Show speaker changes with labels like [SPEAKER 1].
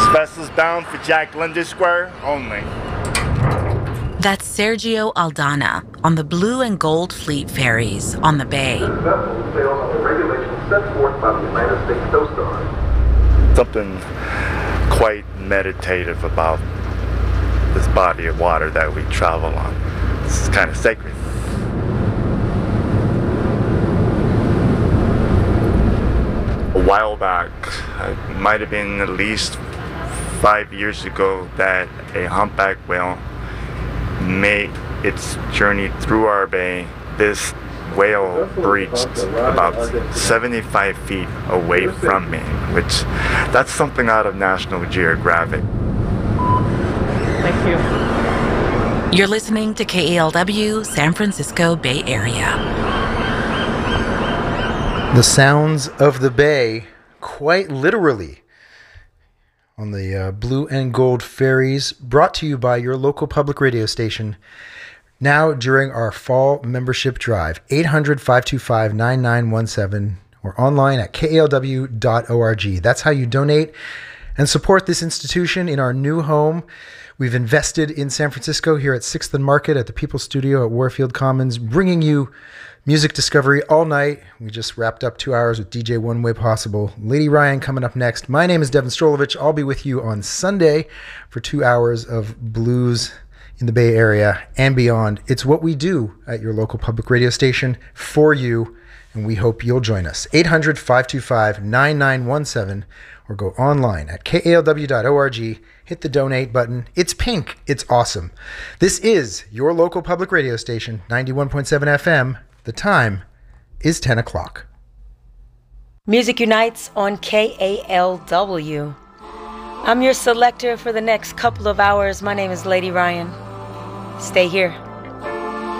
[SPEAKER 1] Vessels bound for Jack London Square only.
[SPEAKER 2] That's Sergio Aldana on the Blue and Gold Fleet ferries on the bay.
[SPEAKER 3] This vessel sails on the regulations set forth by the United States Coast Guard.
[SPEAKER 1] Something quite meditative about this body of water that we travel on. It's kind of sacred. A while back, it might have been at least 5 years ago, that a humpback whale made its journey through our bay. This whale breached about 75 feet away from me, which that's something out of National Geographic.
[SPEAKER 4] Thank you.
[SPEAKER 2] You're listening to KALW, San Francisco Bay Area.
[SPEAKER 5] The sounds of the bay, quite literally, on the Blue and Gold ferries, brought to you by your local public radio station. Now during our fall membership drive, 800-525-9917, or online at kalw.org. That's how you donate and support this institution in our new home. We've invested in San Francisco here at 6th and Market at the People's Studio at Warfield Commons, bringing you music discovery all night. We just wrapped up 2 hours with DJ One Way Possible. Lady Ryan coming up next. My name is Devin Strolovich. I'll be with you on Sunday for 2 hours of blues in the Bay Area and beyond. It's what we do at your local public radio station for you, and we hope you'll join us. 800-525-9917, or go online at kalw.org. Hit the donate button. It's pink. It's awesome. This is your local public radio station, 91.7 FM. The time is 10 o'clock.
[SPEAKER 6] Music Unites on KALW. I'm your selector for the next couple of hours. My name is Lady Ryan. Stay here.